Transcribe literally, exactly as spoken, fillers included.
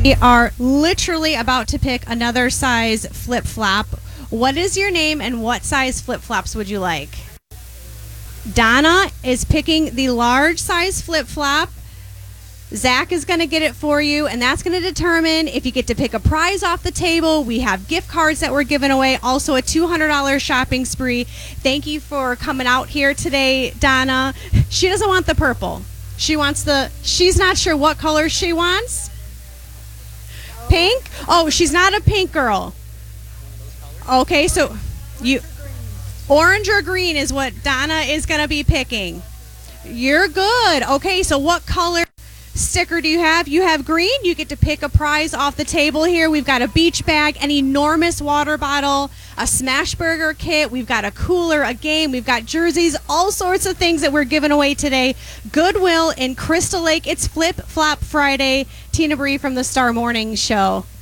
We are literally about to pick another size flip-flop. What is your name and what size flip-flops would you like? Donna is picking the large size flip-flop. Zach is going to get it for you, and that's going to determine if you get to pick a prize off the table. We have gift cards that we're giving away, also a two hundred dollars shopping spree. Thank you for coming out here today, Donna. She doesn't want the purple. She wants the, she's not sure what color she wants. Pink? Oh, she's not a pink girl. Okay, so you, orange or green is what Donna is going to be picking. You're good. Okay, so what color sticker do you have? You have green. You get to pick a prize off the table here. We've got a beach bag, an enormous water bottle, a Smashburger kit. We've got a cooler, a game. We've got jerseys, all sorts of things that we're giving away today. Goodwill in Crystal Lake. It's Flip Flop Friday. Tina Bree from the Star Morning Show.